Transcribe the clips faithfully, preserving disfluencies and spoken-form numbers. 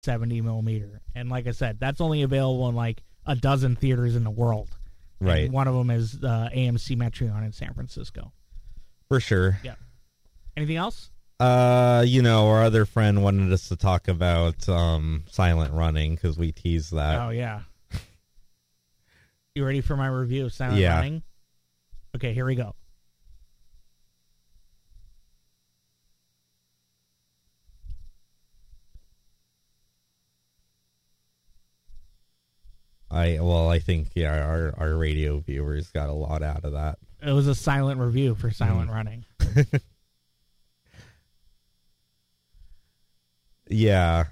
seventy millimeter. And like I said, that's only available in like a dozen theaters in the world. Right. And one of them is uh, A M C Metreon in San Francisco. For sure. Yeah. Anything else? Uh, you know, our other friend wanted us to talk about um, Silent Running because we teased that. Oh, yeah. You ready for my review of Silent yeah. Running? Okay, here we go. I well, I think yeah, our our radio viewers got a lot out of that. It was a silent review for Silent Mm. Running. Yeah.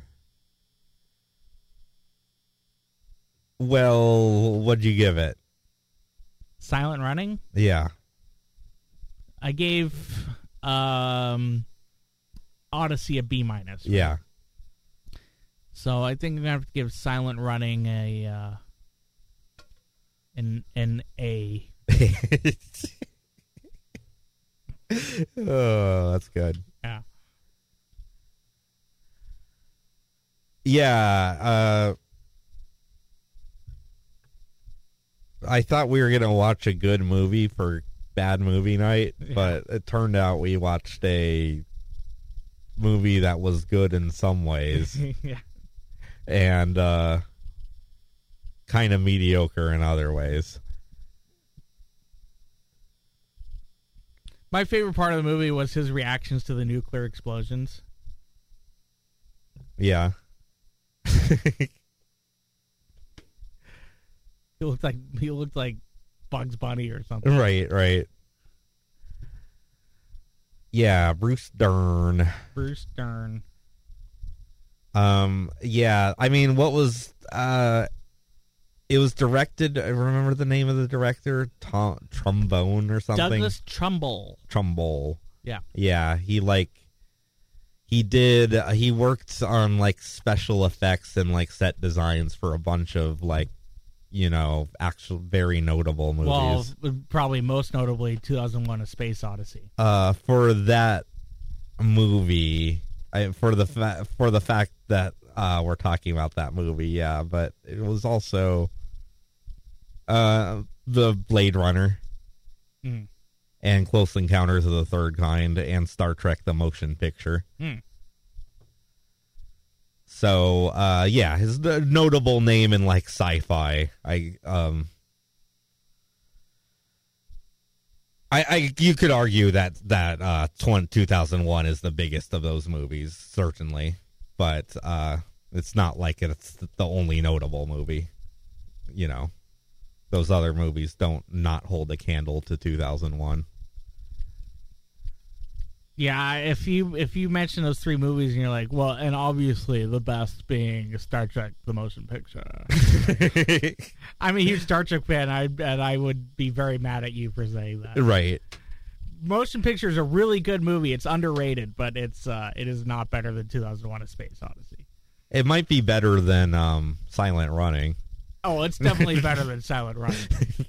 Well, what'd you give it? Silent Running? Yeah. I gave um, Odyssey a B minus. Right? Yeah. So I think I'm gonna have to give Silent Running a uh, an an A. Oh, that's good. Yeah. Yeah, uh, I thought we were going to watch a good movie for bad movie night, Yeah. but it turned out we watched a movie that was good in some ways Yeah. and uh, kind of mediocre in other ways. My favorite part of the movie was his reactions to the nuclear explosions. Yeah. He looked like he looked like Bugs Bunny or something. Right, right. Yeah, Bruce Dern. Bruce Dern. Um, yeah, I mean, what was, uh, it was directed, I remember the name of the director, Tom, Trombone or something? Douglas Trumbull. Trumbull. Yeah. Yeah, he, like, he did, uh, he worked on, like, special effects and, like, set designs for a bunch of, like, you know, actual, very notable movies. Well, probably most notably two thousand one: A Space Odyssey. Uh, for that movie, I, for the fa- for the fact that uh, we're talking about that movie, yeah, but it was also uh, the Blade Runner Mm. and Close Encounters of the Third Kind and Star Trek: The Motion Picture. Mm. So, uh, yeah, his the notable name in like sci-fi. I um. I, I you could argue that that uh two thousand one is the biggest of those movies, certainly, but uh it's not like it's the only notable movie. You know, those other movies don't not hold a candle to two thousand one. Yeah, if you if you mention those three movies and you're like, well, and obviously the best being Star Trek: The Motion Picture. I'm a huge Star Trek fan, I, and I would be very mad at you for saying that. Right. Motion Picture is a really good movie. It's underrated, but it's uh, it is not better than two thousand one: A Space Odyssey. It might be better than um, Silent Running. Oh, it's definitely better than Silent Running.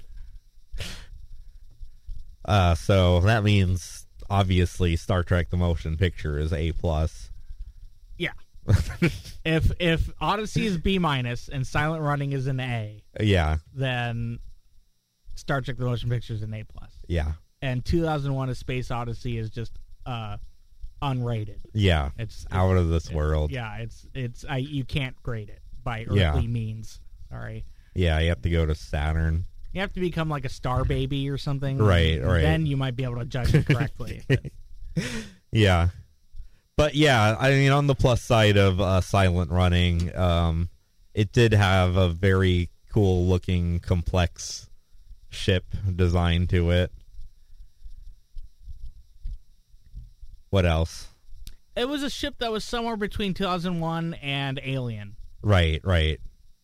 Uh, so that means obviously Star Trek: The Motion Picture is A plus. Yeah. if if Odyssey is B minus and Silent Running is an A, Yeah. then Star Trek: The Motion Picture is an A plus. Yeah. And two thousand one: A Space Odyssey is just uh, unrated. Yeah. It's out of this it, world. Yeah, it's it's I you can't grade it by earthly Yeah. means. Sorry. Yeah, you have to go to Saturn. You have to become like a star baby or something. Right, and right. Then you might be able to judge it correctly. But Yeah. But yeah, I mean, on the plus side of uh, Silent Running, um, it did have a very cool looking, complex ship design to it. What else? it was a ship that was somewhere between two thousand one and Alien. Right, right.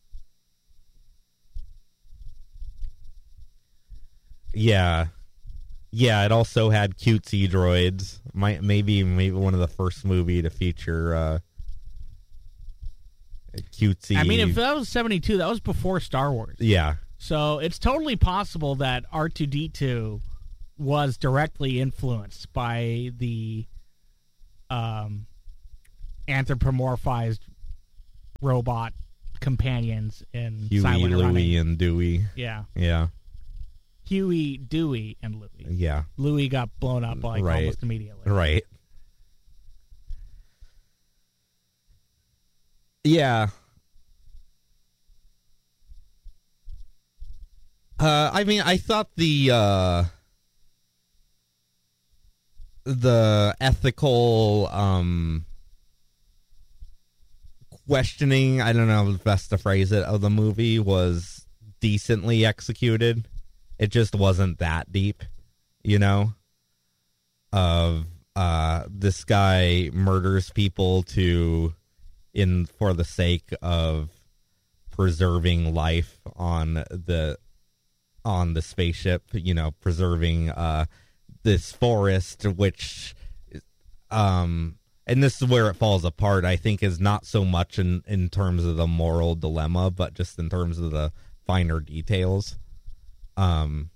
Yeah. Yeah, it also had cutesy droids. Might maybe maybe one of the first movie to feature uh cutesy. I mean, if that was seventy-two, that was before Star Wars. Yeah. So it's totally possible that R two D two was directly influenced by the um, anthropomorphized robot companions in Huey, Silent Louie, Running. and Dewey. Yeah. Yeah. Huey, Dewey, and Louie. Yeah. Louie got blown up like Right. almost immediately. Right. Yeah. Uh, I mean, I thought the uh, the ethical um, questioning, I don't know how best to phrase it, of the movie was decently executed. It just wasn't that deep, you know? Of uh, this guy murders people to in for the sake of preserving life on the on the spaceship, you know, preserving uh, this forest, which, um, and this is where it falls apart, I think, is not so much in, in terms of the moral dilemma, but just in terms of the finer details. Um,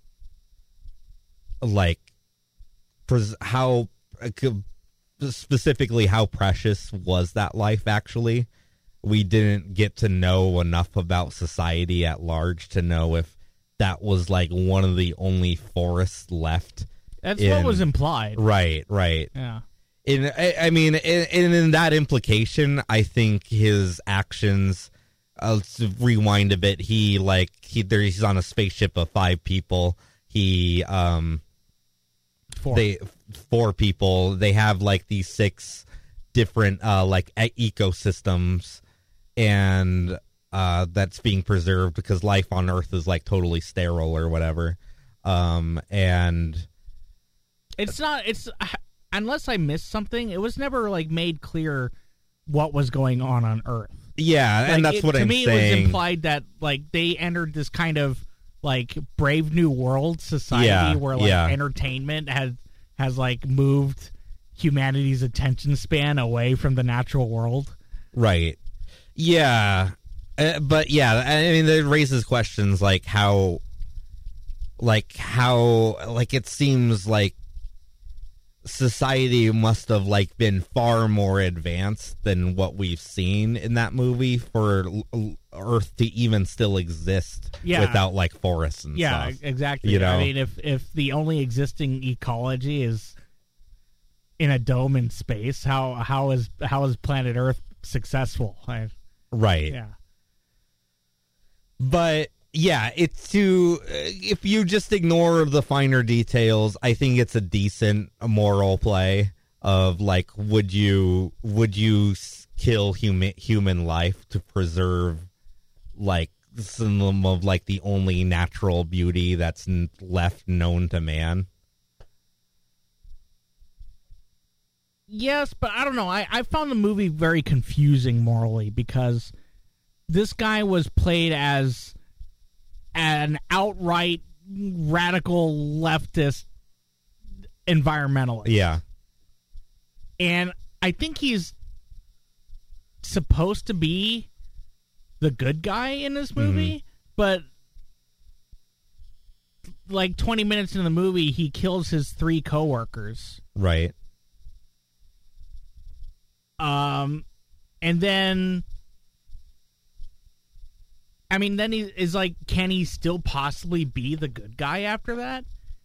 like, pres- how, specifically how precious was that life, actually? We didn't get to know enough about society at large to know if that was like one of the only forests left. That's in, what was implied. Right, right. Yeah. In, I, I mean, in, in that implication, I think his actions. Uh, let's rewind a bit. He like he there. He's on a spaceship of five people. He um, Four. They four people. They have like these six different uh like e- ecosystems, and. Uh, that's being preserved because life on Earth is like totally sterile or whatever, um, and it's not. It's unless I missed something. It was never like made clear what was going on on Earth. Yeah, like, and that's it, what to I'm me, saying. It was implied that like they entered this kind of like Brave New World society yeah, where like yeah. entertainment has has like moved humanity's attention span away from the natural world. Right. Yeah. Uh, but yeah, I mean, it raises questions like how, like how, like it seems like society must have like been far more advanced than what we've seen in that movie for L- Earth to even still exist yeah. without like forests and yeah, stuff. Yeah, exactly. You know? I mean, if if the only existing ecology is in a dome in space, how how is how is planet Earth successful? I, right. Yeah. But yeah, it's to if you just ignore the finer details, I think it's a decent moral play of like, would you would you kill human human life to preserve like some of like the only natural beauty that's left known to man? Yes, but I don't know. I, I found the movie very confusing morally because this guy was played as an outright radical leftist environmentalist. Yeah. And I think he's supposed to be the good guy in this movie, mm-hmm. but like twenty minutes into the movie, he kills his three coworkers. Right. Um, and then... I mean, then he is like, can he still possibly be the good guy after that?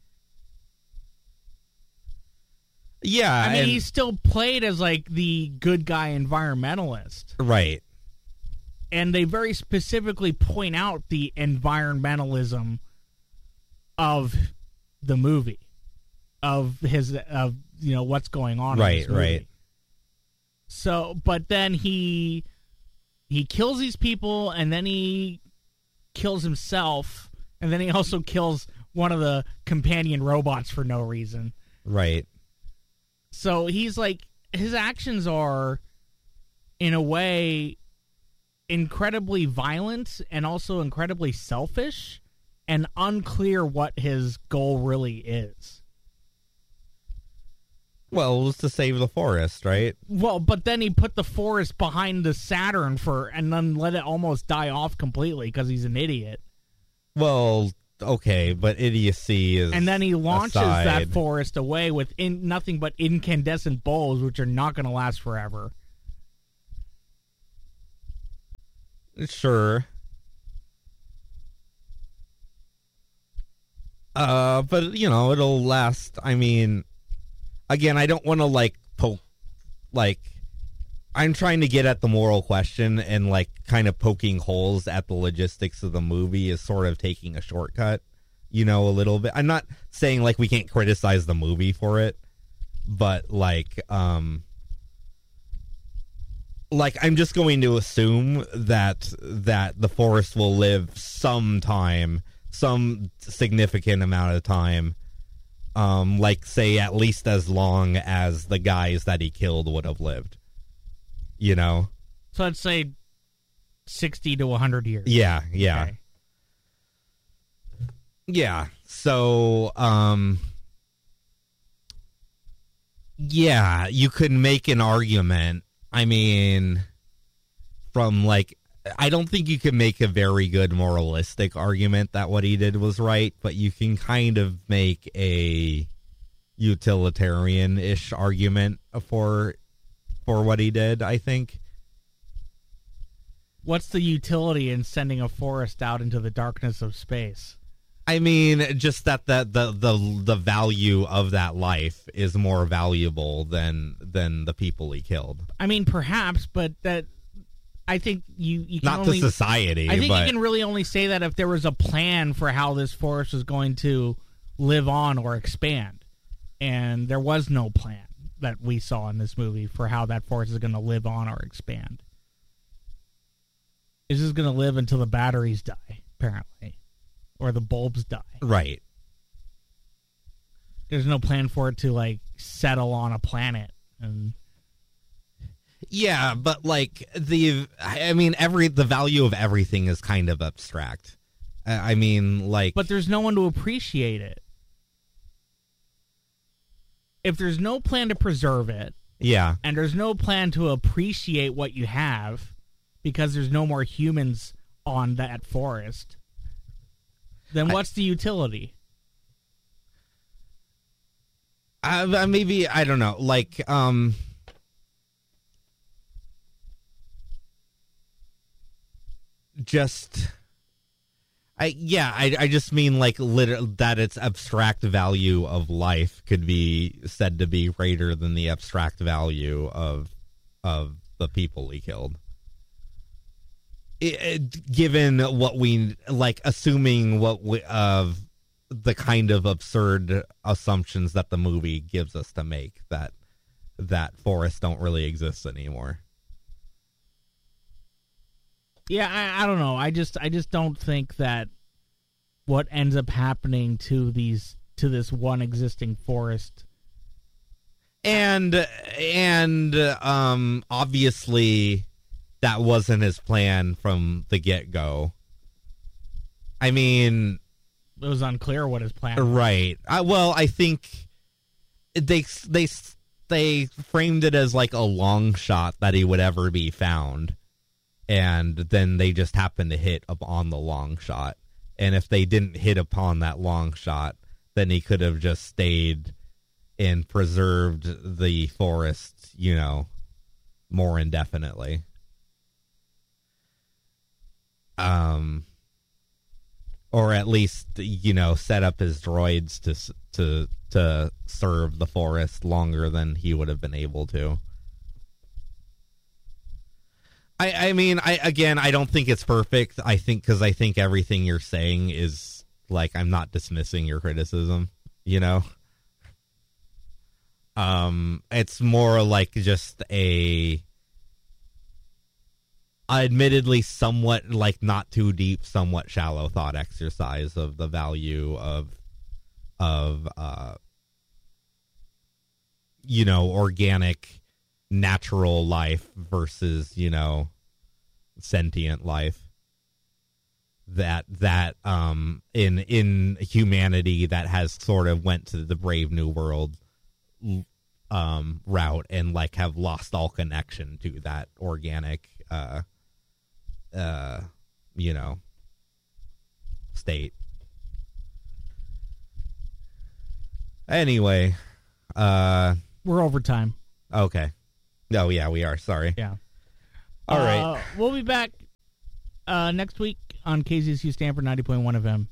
Yeah. I mean, and, he's still played as like the good guy environmentalist. Right. And they very specifically point out the environmentalism of the movie, of his, of, you know, what's going on. Right, in this movie. right. So, but then he... He kills these people, and then he kills himself, and then he also kills one of the companion robots for no reason. Right. So he's like, his actions are, in a way, incredibly violent and also incredibly selfish, and unclear what his goal really is. Well, it was to save the forest, right? Well, but then he put the forest behind the Saturn for, and then let it almost die off completely because he's an idiot. Well, okay, but idiocy is. And then he launches aside. that forest away with in, nothing but incandescent bulbs, which are not going to last forever. Sure. Uh, but, you know, it'll last. I mean, again, I don't want to, like, poke, like, I'm trying to get at the moral question, and, like, kind of poking holes at the logistics of the movie is sort of taking a shortcut, you know, a little bit. I'm not saying, like, we can't criticize the movie for it, but, like, um, like, I'm just going to assume that, that the Forrest will live sometime, some significant amount of time, um, like, say, at least as long as the guys that he killed would have lived. You know? So let's say sixty to one hundred years. Yeah, yeah. Okay. Yeah, so, um, yeah, you could make an argument. I mean, from, like, I don't think you can make a very good moralistic argument that what he did was right, but you can kind of make a utilitarian-ish argument for for what he did, I think. What's the utility in sending a Forrest out into the darkness of space? I mean, just that the the the, the value of that life is more valuable than than the people he killed. I mean, perhaps, but that I think you, you can not only, to society. I think but, you can really only say that if there was a plan for how this Forrest was going to live on or expand, and there was no plan that we saw in this movie for how that Forrest is going to live on or expand. It's just going to live until the batteries die, apparently, or the bulbs die. Right. There's no plan for it to, like, settle on a planet and. Yeah, but, like, the, I mean, every, the value of everything is kind of abstract. I mean, like. But there's no one to appreciate it. If there's no plan to preserve it. Yeah. And there's no plan to appreciate what you have because there's no more humans on that forest, then what's I, the utility? Uh, maybe, I don't know, like, um. Just, I yeah, I I just mean like liter- that its abstract value of life could be said to be greater than the abstract value of of the people he killed. It, it, given what we like, assuming what we of the kind of absurd assumptions that the movie gives us to make that that forests don't really exist anymore. Yeah, I, I don't know. I just I just don't think that what ends up happening to these to this one existing forest, and and um obviously that wasn't his plan from the get-go. I mean, it was unclear what his plan was. Right. I, well, I think they they they framed it as like a long shot that he would ever be found. And then they just happened to hit upon the long shot. And if they didn't hit upon that long shot, then he could have just stayed and preserved the forest, you know, more indefinitely. Um, or at least, you know, set up his droids to to to serve the forest longer than he would have been able to. I, I mean, I again, I don't think it's perfect. I think because I think everything you're saying is like, I'm not dismissing your criticism, you know. Um, it's more like just a, admittedly, somewhat like not too deep, somewhat shallow thought exercise of the value of, of, uh, you know, organic, natural life versus, you know, sentient life. That that um in in humanity that has sort of went to the Brave New World um route and like have lost all connection to that organic uh uh you know state. Anyway, uh we're over time. Okay. Oh, yeah, we are. Sorry. Yeah. All uh, right. We'll be back Uh, next week on K Z S U Stanford ninety point one F M.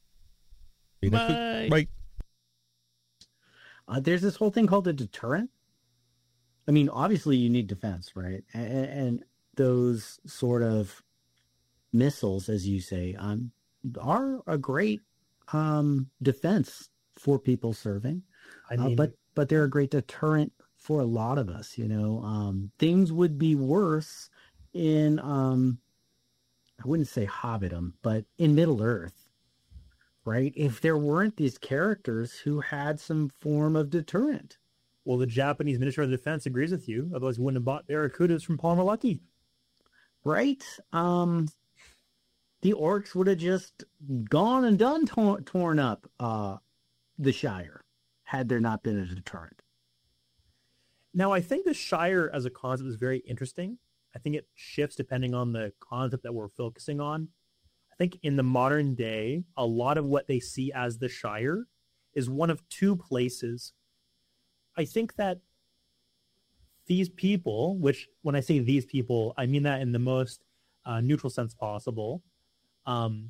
Bye. Bye. Uh, there's this whole thing called a deterrent. I mean, obviously you need defense, right? And, and those sort of missiles, as you say, um, are a great um, defense for people serving. I mean, uh, but but they're a great deterrent for a lot of us. You know, um, things would be worse in um, I wouldn't say Hobbiton, but in Middle Earth. Right? If there weren't these characters who had some form of deterrent. Well, the Japanese Ministry of Defense agrees with you. Otherwise, we wouldn't have bought Barracudas from Palmer Luckey. Right? Um, the orcs would have just gone and done tor- torn up uh, the Shire had there not been a deterrent. Now, I think the Shire as a concept is very interesting. I think it shifts depending on the concept that we're focusing on. I think in the modern day, a lot of what they see as the Shire is one of two places. I think that these people, which when I say these people, I mean that in the most uh, neutral sense possible, um,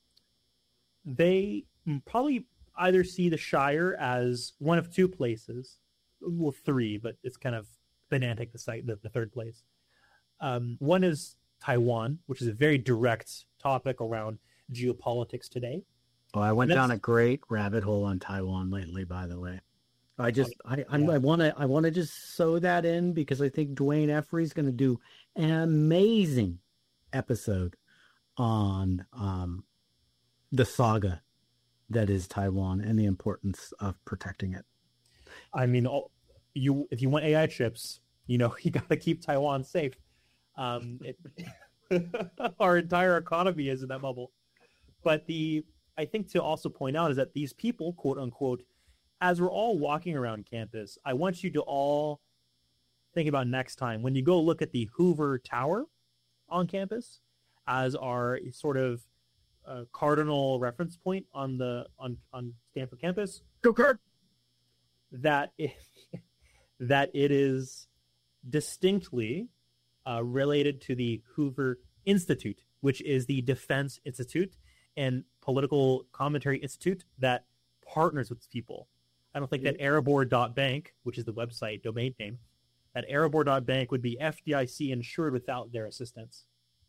they probably either see the Shire as one of two places, well, three, but it's kind of pedantic to cite the, the third place. Um, one is Taiwan, which is a very direct topic around geopolitics today. Oh, I went down a great rabbit hole on Taiwan lately, by the way. I just, I, I'm, I want to, I want to just sew that in because I think Dwayne Effrey is going to do an amazing episode on um, the saga that is Taiwan and the importance of protecting it. I mean, you, if you want A I chips, you know, you got to keep Taiwan safe. Um, it, our entire economy is in that bubble. But the I think to also point out is that these people, quote unquote, as we're all walking around campus, I want you to all think about next time when you go look at the Hoover Tower on campus as our sort of uh, cardinal reference point on the on, on Stanford campus. Go Card! That it, that it is distinctly Uh, related to the Hoover Institute, which is the Defense Institute and Political Commentary Institute that partners with people. I don't think that Erebor dot bank, which is the website domain name, that Erebor dot bank would be F D I C insured without their assistance.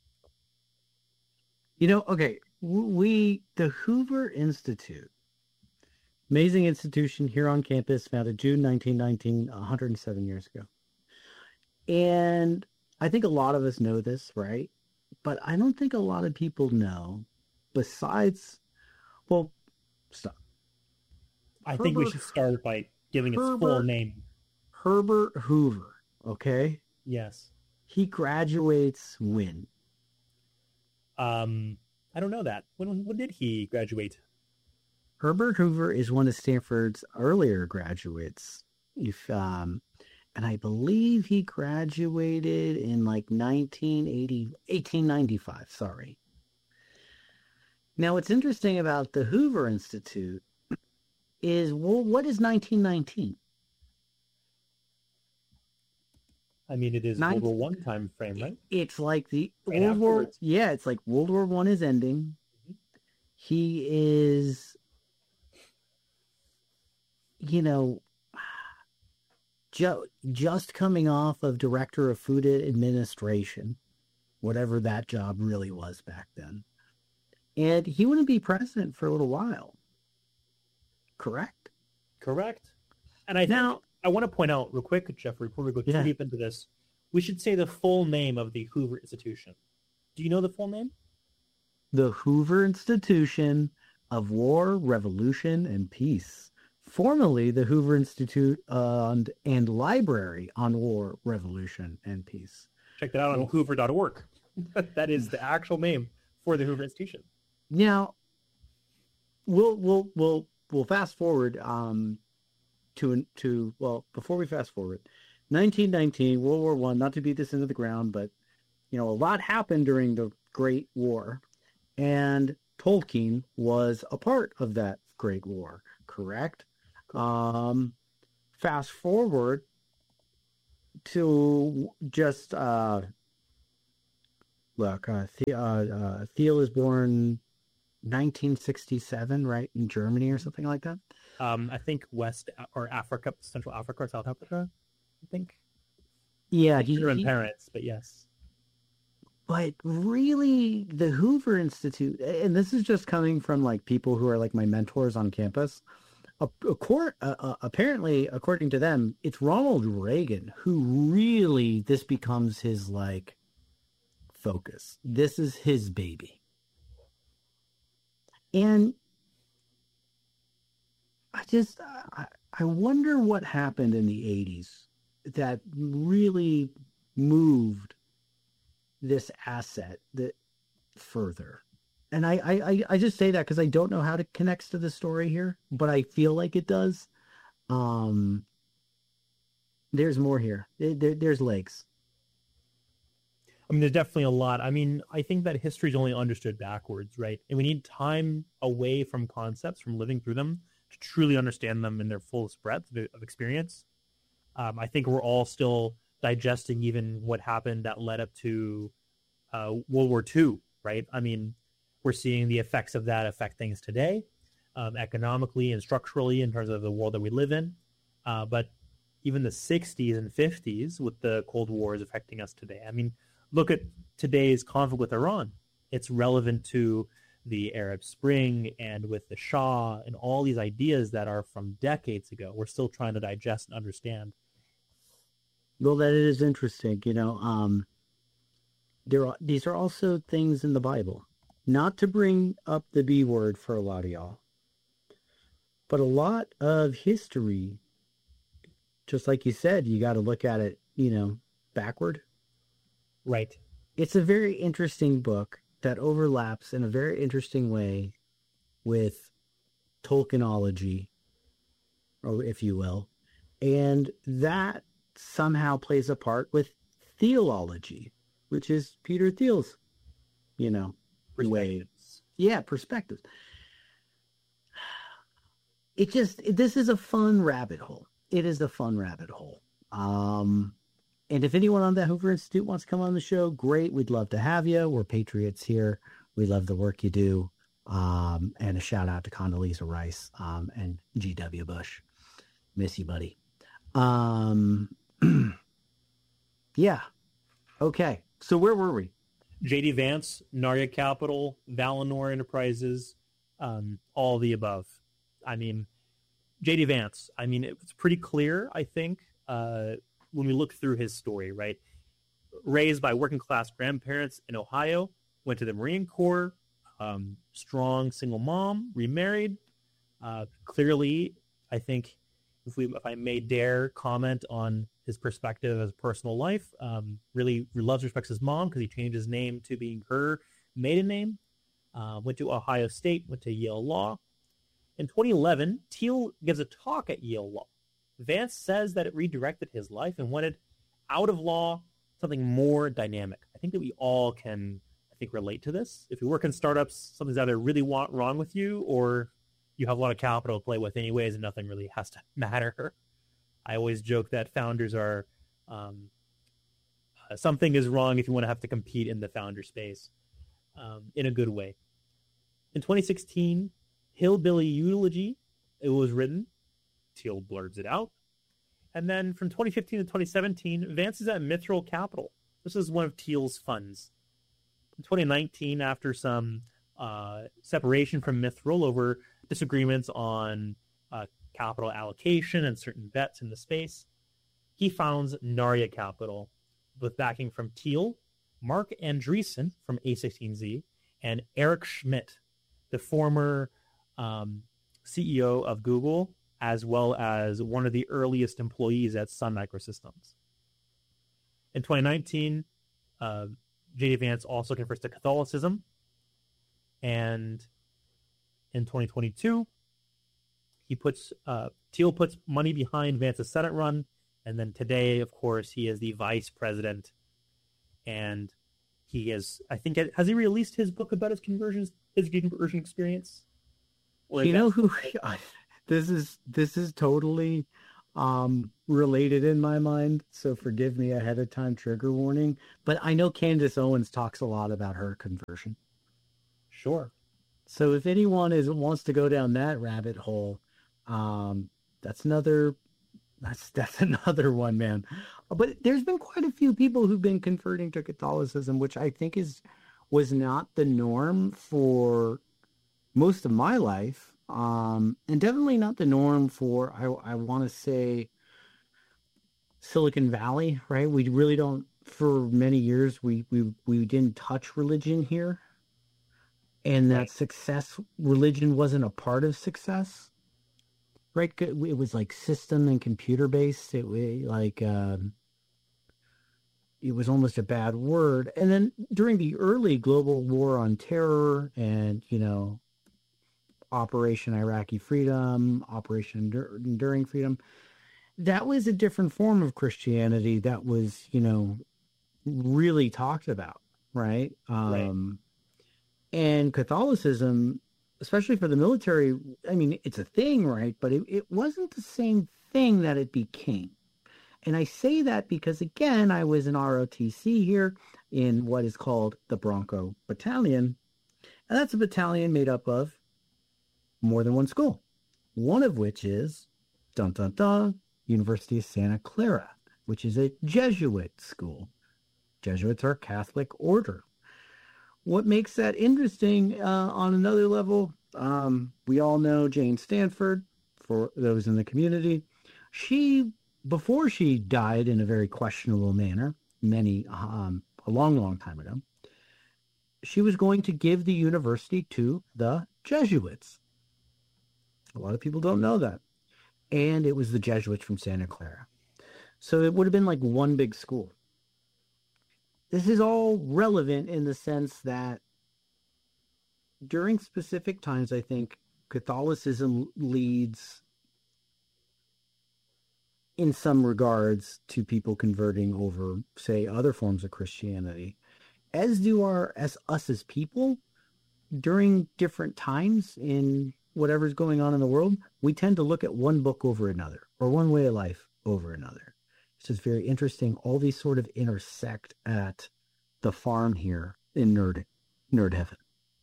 You know, okay, we, the Hoover Institute, amazing institution here on campus, founded June nineteen nineteen, one hundred seven years ago. And I think a lot of us know this, right? But I don't think a lot of people know, besides, well, stop. I Herbert, think we should start by giving its Herbert, full name. Herbert Hoover, okay? Yes. He graduates when? Um, I don't know that. When, when did he graduate? Herbert Hoover is one of Stanford's earlier graduates. If um, and I believe he graduated in like nineteen eighty, eighteen ninety-five, sorry. Now, what's interesting about the Hoover Institute is, well, what is nineteen nineteen? I mean, it is Nin- World War One time frame, right? It's like the Right World War, afterwards. yeah, it's like World War One is ending. Mm-hmm. He is, you know, ju- just coming off of Director of Food Administration, whatever that job really was back then. And he wouldn't be president for a little while. Correct? Correct. And I Now, think I want to point out real quick, Jeffrey, before we go too Yeah. deep into this, we should say the full name of the Hoover Institution. Do you know the full name? the Hoover Institution of War, Revolution, and Peace, formerly the Hoover Institute and, and Library on War, Revolution, and Peace. Check that out on hoover dot org. That is the actual name for the Hoover Institution. Now, we'll we'll we'll we'll fast forward um, to to well before we fast forward, nineteen nineteen, World War One. Not to beat this into the ground, but you know a lot happened during the Great War, and Tolkien was a part of that Great War. Correct. Um, fast forward to just uh, look. Uh, the, uh, uh, Thiel is born nineteen sixty-seven, right, in Germany or something like that. Um, I think West or Africa, Central Africa or South Africa. I think. Yeah, he, German he, parents, but yes. But really, the Hoover Institute, and this is just coming from like people who are like my mentors on campus. A, a court, uh, uh, apparently, according to them, it's Ronald Reagan who really this becomes his like focus. This is his baby, and I just I, I wonder what happened in the eighties that really moved this asset that further. And I, I, I just say that because I don't know how it connects to the story here, but I feel like it does. Um, there's more here. There, there's legs. I mean, there's definitely a lot. I mean, I think that history is only understood backwards, right? And we need time away from concepts, from living through them, to truly understand them in their fullest breadth of experience. Um, I think we're all still digesting even what happened that led up to uh, World War Two, right? I mean, we're seeing the effects of that affect things today, um, economically and structurally in terms of the world that we live in. Uh, but even the sixties and fifties with the Cold War is affecting us today. I mean, look at today's conflict with Iran. It's relevant to the Arab Spring and with the Shah and all these ideas that are from decades ago. We're still trying to digest and understand. Well, that is interesting. You know, um, there are, these are also things in the Bible. Not to bring up the B word for a lot of y'all, but a lot of history, just like you said, you got to look at it, you know, backward. Right. It's a very interesting book that overlaps in a very interesting way with Tolkienology, or if you will, and that somehow plays a part with theology, which is Peter Thiel's, you know, way. Yeah, perspectives. It just, this is a fun rabbit hole. It is a fun rabbit hole. Um, and if anyone on the Hoover Institute wants to come on the show, great. We'd love to have you. We're patriots here. We love the work you do. Um, and a shout out to Condoleezza Rice um, and G W Bush. Miss you, buddy. Um, yeah. Okay. So where were we? J D Vance, Narya Capital, Valinor Enterprises, um, all the above. I mean, J D Vance, I mean, it's pretty clear, I think, uh, when we look through his story, right? Raised by working class grandparents in Ohio, went to the Marine Corps, um, strong single mom, remarried. Uh, clearly, I think if we, if I may dare comment on his perspective as a personal life, um, really loves, respects his mom because he changed his name to being her maiden name. Uh, went to Ohio State, went to Yale Law. In twenty eleven, Thiel gives a talk at Yale Law. Vance says that it redirected his life and wanted out of law something more dynamic. I think that we all can, I think, relate to this. If you work in startups, something's either really want, wrong with you or you have a lot of capital to play with anyways and nothing really has to matter. I always joke that founders are, um, uh, something is wrong if you want to have to compete in the founder space um, in a good way. In twenty sixteen, Hillbilly Eulogy, it was written. Thiel blurts it out. And then from twenty fifteen to twenty seventeen, Vance is at Mithril Capital. This is one of Thiel's funds. In twenty nineteen, after some uh, separation from Mithril over disagreements on uh, capital allocation and certain bets in the space, he founds Narya Capital with backing from Thiel, Mark Andreessen from A sixteen Z, and Eric Schmidt, the former um, C E O of Google, as well as one of the earliest employees at Sun Microsystems. In twenty nineteen, uh, J D Vance also converts to Catholicism, and in twenty twenty-two, he puts uh, Thiel puts money behind Vance's Senate run, and then today, of course, he is the vice president, and he is, I think, has he released his book about his conversions, his conversion experience? Or you know who? This is this is totally um, related in my mind. So forgive me ahead of time, trigger warning. But I know Candace Owens talks a lot about her conversion. Sure. So if anyone is wants to go down that rabbit hole, um, that's another that's that's another one, man. But there's been quite a few people who've been converting to Catholicism, which I think is was not the norm for most of my life, um, and definitely not the norm for I I want to say Silicon Valley, right? We really don't. For many years, we we we didn't touch religion here. And that right. success, religion wasn't a part of success, right? It was like system and computer based. It was like, um, it was almost a bad word. And then during the early global war on terror and, you know, Operation Iraqi Freedom, Operation Enduring Freedom, that was a different form of Christianity that was, you know, really talked about, right? Um, right. And Catholicism, especially for the military, I mean, it's a thing, right? But it, it wasn't the same thing that it became. And I say that because, again, I was in R O T C here in what is called the Bronco Battalion. And that's a battalion made up of more than one school. One of which is, dun dun dun, University of Santa Clara, which is a Jesuit school. Jesuits are a Catholic order. What makes that interesting uh, on another level, um, we all know Jane Stanford, for those in the community. She, before she died in a very questionable manner, many, um, a long, long time ago, she was going to give the university to the Jesuits. A lot of people don't know that. And it was the Jesuits from Santa Clara. So it would have been like one big school. This is all relevant in the sense that during specific times, I think Catholicism leads in some regards to people converting over, say, other forms of Christianity, as do our, as us as people during different times in whatever's going on in the world. We tend to look at one book over another or one way of life over another. It's just very interesting. All these sort of intersect at the farm here in Nerd Nerd Heaven.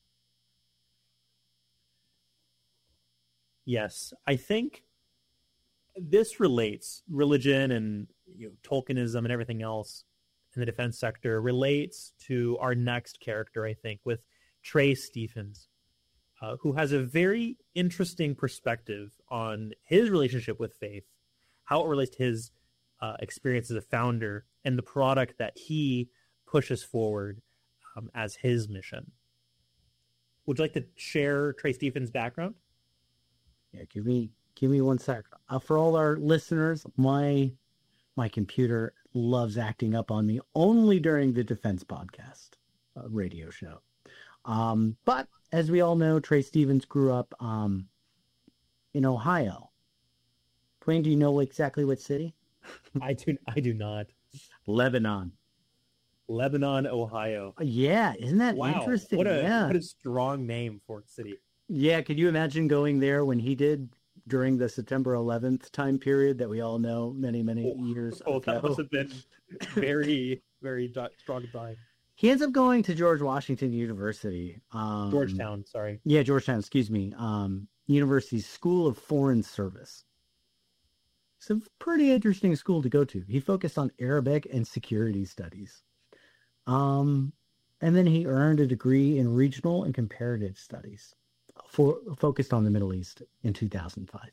Yes, I think this relates, religion and you know, Tolkienism and everything else in the defense sector relates to our next character, I think, with Trey Stephens, uh, who has a very interesting perspective on his relationship with faith, how it relates to his uh, experience as a founder, and the product that he pushes forward um, as his mission. Would you like to share Trey Stephens' background? Yeah, give me give me one sec. Uh, for all our listeners, my my computer loves acting up on me only during the Defense Podcast uh, radio show. Um, but as we all know, Trey Stephens grew up um, in Ohio. Dwayne, do you know exactly what city? I do. I do not. Lebanon. Lebanon, Ohio. Yeah, isn't that wow. interesting? What a yeah. what a strong name for a city. Yeah, could you imagine going there when he did during the September eleventh time period that we all know many, many oh, years oh, ago? That must have been very, very strong time. He ends up going to George Washington University. Um, Georgetown, sorry. Yeah, Georgetown, excuse me. Um, University's School of Foreign Service. It's a pretty interesting school to go to. He focused on Arabic and security studies. Um, and then he earned a degree in regional and comparative studies, for focused on the Middle East in two thousand five.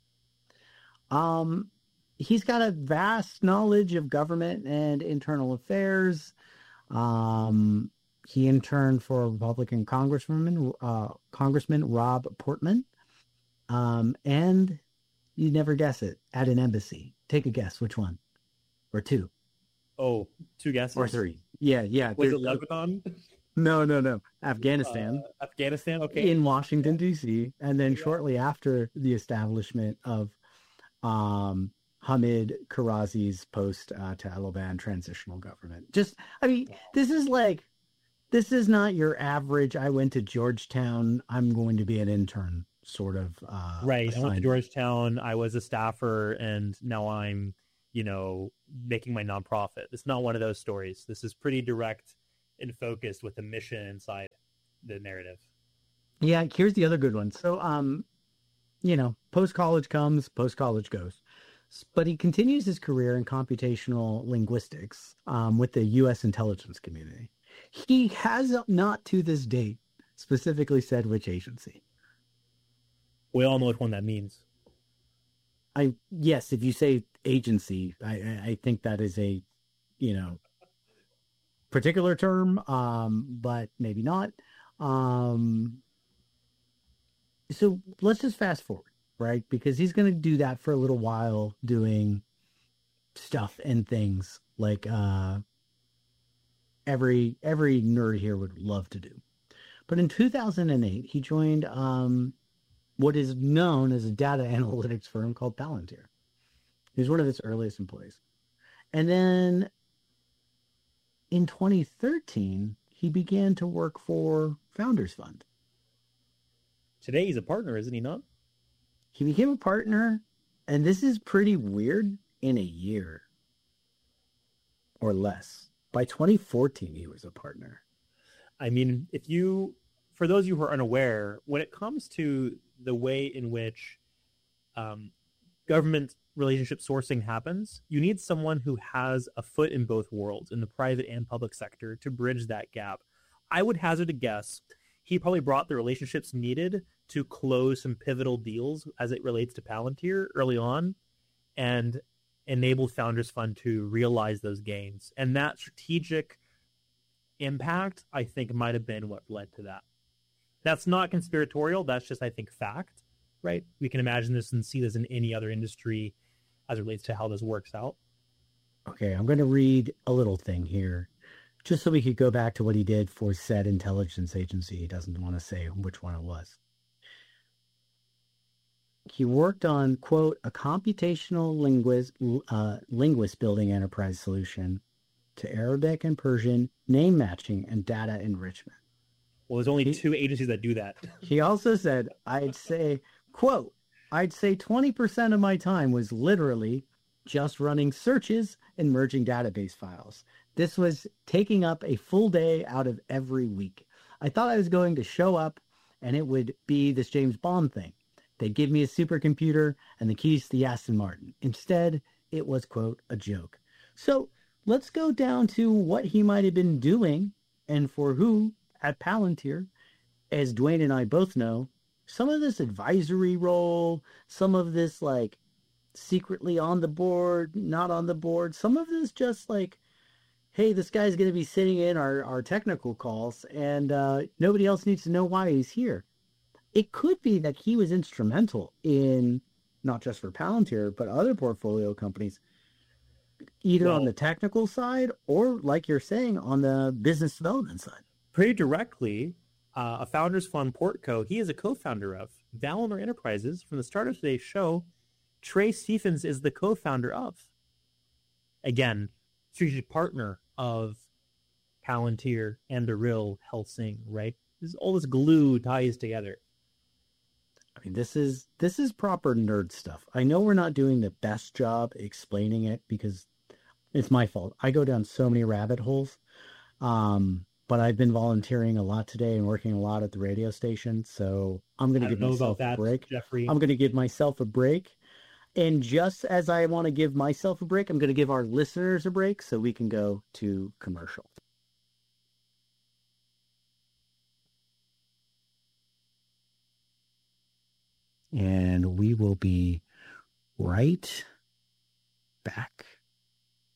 Um, he's got a vast knowledge of government and internal affairs. Um, he interned for a Republican Congressman, uh, Congressman Rob Portman. Um, and you never guess it, at an embassy. Take a guess, which one? Or two? Oh, two guesses? Or three. Yeah, yeah. Was it Lebanon? No, no, no. Afghanistan. Uh, Afghanistan, okay. In Washington, D C. And then shortly after the establishment of um, Hamid Karazi's post-Taliban uh, transitional government. Just, I mean, this is like, this is not your average, I went to Georgetown, I'm going to be an intern sort of uh, right. I went to assignment. Georgetown. I was a staffer, and now I'm, you know, making my nonprofit. It's not one of those stories. This is pretty direct and focused with the mission inside the narrative. Yeah, here's the other good one. So, um, you know, post-college comes, post-college goes. S- But he continues his career in computational linguistics um, with the U S intelligence community. He has not to this date specifically said which agency. We all know which one that means. I yes, if you say agency, I, I I think that is a, you know, particular term, um, but maybe not. Um, so let's just fast forward, right? Because he's going to do that for a little while, doing stuff and things like uh, every every nerd here would love to do. But in two thousand eight, he joined um, what is known as a data analytics firm called Palantir. He was one of its earliest employees. And then in twenty thirteen, he began to work for Founders Fund. Today he's a partner, isn't he not? He became a partner, and this is pretty weird, in a year or less. By twenty fourteen, he was a partner. I mean, if you, for those of you who are unaware, when it comes to the way in which um, government relationship sourcing happens, you need someone who has a foot in both worlds, in the private and public sector, to bridge that gap. I would hazard a guess he probably brought the relationships needed to close some pivotal deals as it relates to Palantir early on, and enabled Founders Fund to realize those gains. And that strategic impact, I think, might have been what led to that. That's not conspiratorial. That's just, I think, fact, right? We can imagine this and see this in any other industry as it relates to how this works out. Okay, I'm going to read a little thing here, just so we could go back to what he did for said intelligence agency. He doesn't want to say which one it was. He worked on, quote, a computational linguist, uh, linguist building enterprise solution to Arabic and Persian name matching and data enrichment. Well, there's only He- two agencies that do that. He also said, I'd say, quote, I'd say twenty percent of my time was literally just running searches and merging database files. This was taking up a full day out of every week. I thought I was going to show up and it would be this James Bond thing. They'd give me a supercomputer and the keys to the Aston Martin. Instead, it was, quote, a joke. So let's go down to what he might have been doing and for who at Palantir. As Dwayne and I both know, some of this advisory role, some of this like secretly on the board, not on the board, some of this just like, hey, this guy's going to be sitting in our, our technical calls and uh, nobody else needs to know why he's here. It could be that he was instrumental in, not just for Palantir, but other portfolio companies, either Well- on the technical side or, like you're saying, on the business development side. Pretty directly, uh, a Founders Fund Portco, he is a co-founder of. Valinor Enterprises, from the start of today's show, Trey Stephens is the co-founder of. Again, strategic partner of Palantir and the real Helsing, right? This, all this glue ties together. I mean, this is this is proper nerd stuff. I know we're not doing the best job explaining it because it's my fault. I go down so many rabbit holes. Um, but I've been volunteering a lot today and working a lot at the radio station, so I'm going I to don't give know myself about a that, break. Jeffrey. I'm going to give myself a break. And just as I want to give myself a break, I'm going to give our listeners a break so we can go to commercial. And we will be right back.